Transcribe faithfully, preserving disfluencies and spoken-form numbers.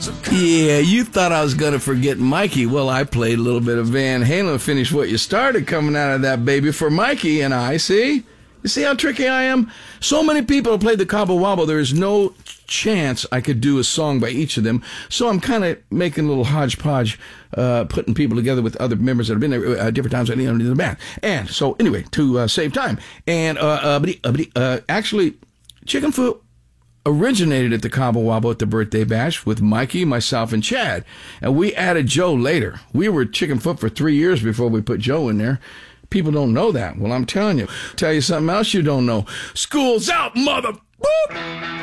Yeah, you thought I was going to forget Mikey. Well, I played a little bit of Van Halen, finished what you started coming out of that baby for Mikey and I, see? You see how tricky I am? So many people have played the Cabo Wabo, there is no chance I could do a song by each of them. So I'm kind of making a little hodgepodge, uh, putting people together with other members that have been there at different times in the band. And so anyway, to uh, save time. And uh, uh, uh, uh, actually, Chickenfoot originated at the Cabo Wabo at the birthday bash with Mikey, myself, and Chad. And we added Joe later. We were Chickenfoot for three years before we put Joe in there. People don't know that. Well, I'm telling you. Tell you something else you don't know. School's out, mother... Boop!